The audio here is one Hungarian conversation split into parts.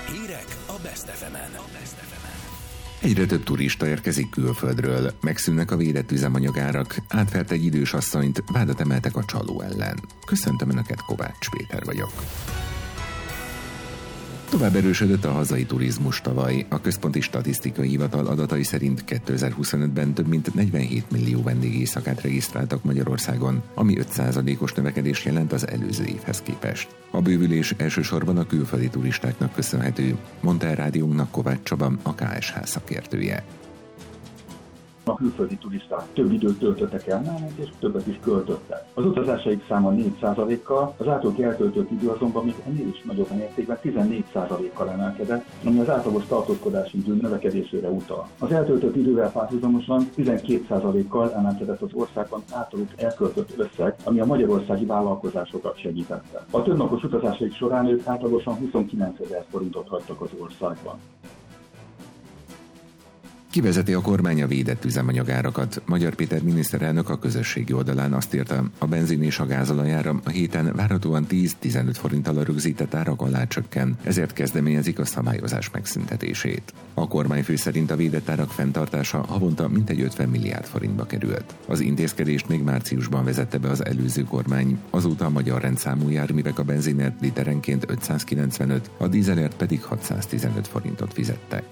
Hírek a Best FM-en. Egyre több turista érkezik külföldről, megszűnnek a védett üzemanyagárak, átvert egy idős asszonyt, vádat emeltek a csaló ellen. Köszöntöm Önöket, Kovács Péter vagyok. Tovább erősödött a hazai turizmus tavaly. A Központi Statisztikai Hivatal adatai szerint 2025-ben több mint 47 millió vendégéjszakát regisztráltak Magyarországon, ami 5%-os növekedés jelent az előző évhez képest. A bővülés elsősorban a külföldi turistáknak köszönhető, mondta el rádiónknak Kovács Csaba, a KSH szakértője. A külföldi turisták több időt töltöttek el nálunk, és többet is költöttek. Az utazásaik száma 4%-kal, az általuk eltöltött idő azonban még ennél is nagyobb mértékben 14%-kal emelkedett, ami az átlagos tartózkodási idő növekedésére utal. Az eltöltött idővel párhuzamosan 12%-kal emelkedett az országban általuk elköltött összeg, ami a magyarországi vállalkozásokat segítette. A többnapos utazásaik során ők átlagosan 29 000 forintot hagytak az országban. Kivezeti a kormány a védett üzemanyagárakat. Magyar Péter miniszterelnök a közösségi oldalán azt írta, a benzin és a gázolajára a héten várhatóan 10-15 forinttal a rögzített árak alá csökken, ezért kezdeményezik a szabályozás megszüntetését. A kormányfő szerint a védett árak fenntartása havonta mintegy 50 milliárd forintba került. Az intézkedést még márciusban vezette be az előző kormány, azóta a magyar rendszámú járművek a benzinért literenként 595, a dízelért pedig 615 forintot fizettek.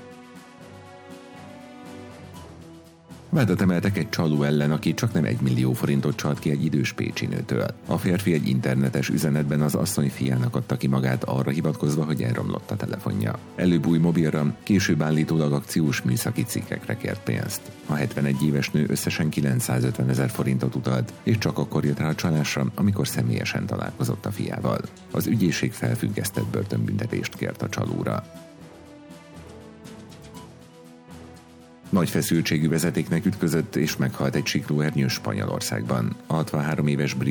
Vádat emeltek egy csaló ellen, aki csaknem 1 millió forintot csalt ki egy idős pécsi nőtől. A férfi egy internetes üzenetben az asszony fiának adta ki magát arra hivatkozva, hogy elromlott a telefonja. Előbb új mobilra, később állítólag akciós műszaki cikkekre kért pénzt. A 71 éves nő összesen 950 000 forintot utalt, és csak akkor jött rá a csalásra, amikor személyesen találkozott a fiával. Az ügyészség felfüggesztett börtönbüntetést kért a csalóra. Nagy feszültségű vezetéknek ütközött és meghalt egy siklóernyős Spanyolországban. A 63 éves brit